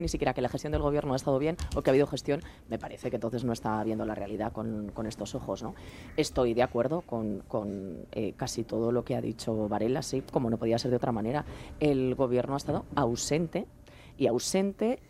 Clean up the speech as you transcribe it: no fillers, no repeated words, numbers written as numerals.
ni siquiera que la gestión del gobierno ha estado bien o que ha habido gestión, me parece que entonces no está viendo la realidad con estos ojos, ¿no? Estoy de acuerdo con casi todo lo que ha dicho Varela, sí, como no podía ser de otra manera. El gobierno ha estado ausente y ausente